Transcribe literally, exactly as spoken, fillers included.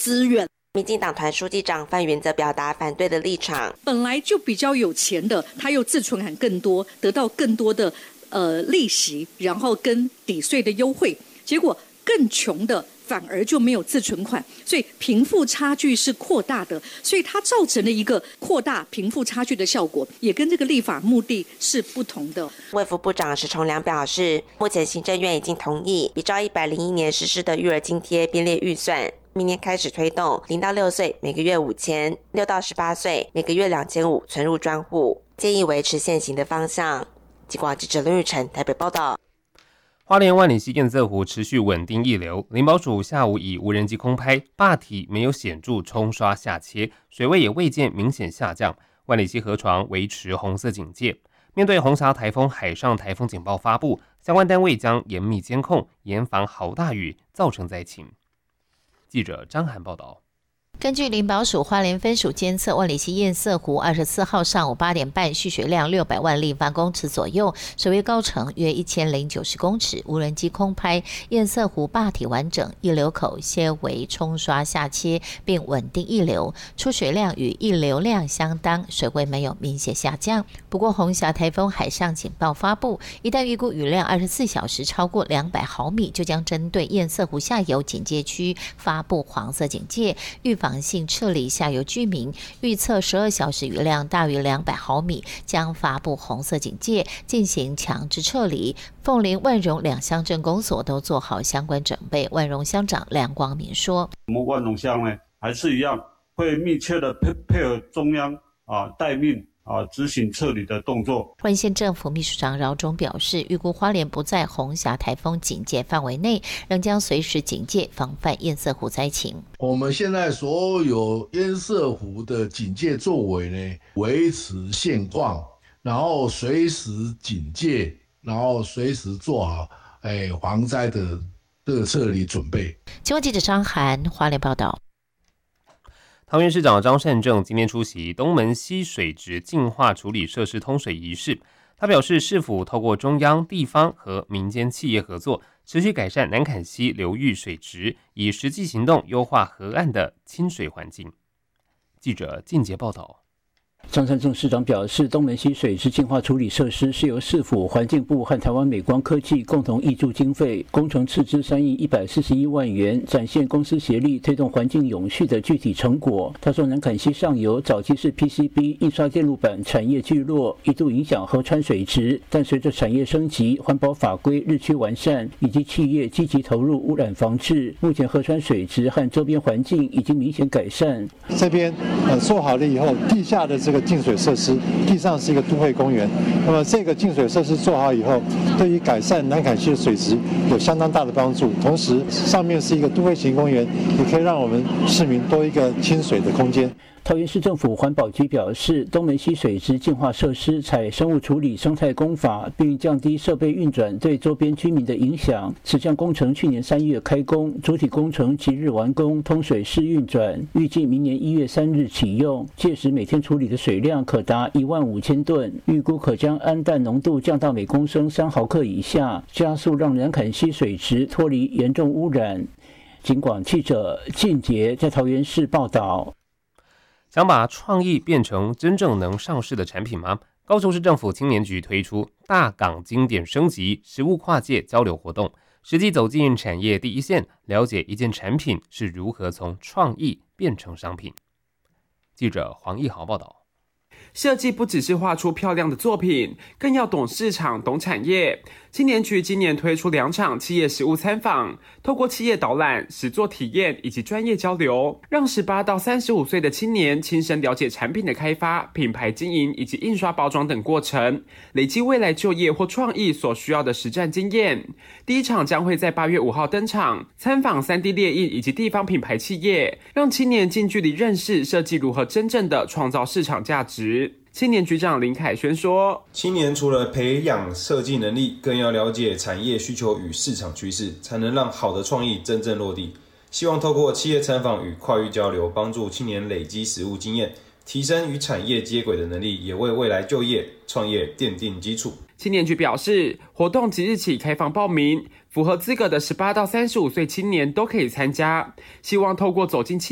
资源。 民进党团书记长范云则表达反对的立场， 本来就比较有钱的，他又自存款更多，得到更多的呃利息，然后跟抵税的优惠，结果更穷的反而就没有自存款，所以贫富差距是扩大的，所以它造成了一个扩大贫富差距的效果，也跟这个立法目的是不同的。 卫福部长石崇良表示，目前行政院已经同意比照一百零一年实施的育儿津贴编列预算，明年开始推动零到六岁每个月五千，六到十八岁每个月两千五存入专户，建议维持现行的方向。疾广记者林玉成台北报道。 花莲万里溪堰塞湖持续稳定溢流，林保署下午以无人机空拍，坝体没有显著冲刷下切，水位也未见明显下降，万里溪河床维持红色警戒。面对红霞台风海上台风警报发布，相关单位将严密监控，严防豪大雨造成灾情。记者张涵报道。 根据林保署花莲分署监测，万里溪堰塞湖二十四号上午八点半蓄水量六百万立方公尺左右，水位高程约一千零九十公尺。无人机空拍，堰塞湖坝体完整，溢流口些微冲刷下切，并稳定溢流，出水量与溢流量相当，水位没有明显下降。不过红霞台风海上警报发布，一旦预估雨量二十四小时超过两百毫米，就将针对堰塞湖下游警戒区发布黄色警戒，预防防性撤离下游居民，预测十二小时雨量大于两百毫米，将发布红色警戒，进行强制撤离。凤林、万荣两乡镇公所都做好相关准备。万荣乡长梁光明说：“ 我们万荣乡呢，还是一样会密切的配配合中央啊待命。”啊，执行撤离的动作。 花莲县政府秘书长饶忠表示，预估花莲不在红霞台风警戒范围内，仍将随时警戒，防范堰塞湖灾情。 我们现在所有堰塞湖的警戒作为呢，维持现况，然后随时警戒，然后随时做好哎防灾的这个撤离准备。 新闻记者张涵花莲报道。 桃园市长张善政今天出席东门溪水质净化处理设施通水仪式。他表示，市府透过中央、地方和民间企业合作，持续改善南崁溪流域水质，以实际行动优化河岸的亲水环境。记者靳杰报道。 张善政市长表示，东门溪水质净化处理设施是由市府环境部和台湾美光科技共同挹注经费，工程斥资三亿一百四十一万元，展现公私协力推动环境永续的具体成果。他说，南崁溪上游早期是 P C B 印刷电路板产业聚落，一度影响河川水质，但随着产业升级、环保法规日趋完善，以及企业积极投入污染防治，目前河川水质和周边环境已经明显改善。 这边呃做好了以后，地下的这个净水设施，地上是一个都会公园。那么这个净水设施做好以后，对于改善南崁溪的水质有相当大的帮助。同时，上面是一个都会型公园，也可以让我们市民多一个亲水的空间。 桃园市政府环保局表示，东门溪水质净化设施采生物处理生态工法，并降低设备运转对周边居民的影响。此项工程去年三月开工，主体工程即日完工，通水试运转，预计明年一月三日启用。届时每天处理的水量可达一万五千吨，预估可将氨氮浓度降到每公升三毫克以下，加速让南崁溪水质脱离严重污染。警广记者靳杰在桃园市报道。 想把创意变成真正能上市的产品吗？高雄市政府青年局推出大港经典升级实务跨界交流活动，实际走进产业第一线，了解一件产品是如何从创意变成商品。记者黄义豪报道。 设计不只是画出漂亮的作品，更要懂市场、懂产业。青年局今年推出两场企业实务参访，透过企业导览、实作体验以及专业交流，让十八到三十五岁的青年亲身了解产品的开发、品牌经营以及印刷包装等过程，累积未来就业或创意所需要的实战经验。第一场将会在八月五号登场，参访 三 D 列印以及地方品牌企业，让青年近距离认识设计如何真正的创造市场价值。青年局长林凯轩说， 青年除了培养设计能力，更要了解产业需求与市场趋势，才能让好的创意真正落地。希望透过企业参访与跨域交流，帮助青年累积实务经验，提升与产业接轨的能力，也为未来就业创业奠定基础。 青年局表示，活动即日起开放报名，符合资格的十八到三十五岁青年都可以参加，希望透过走进企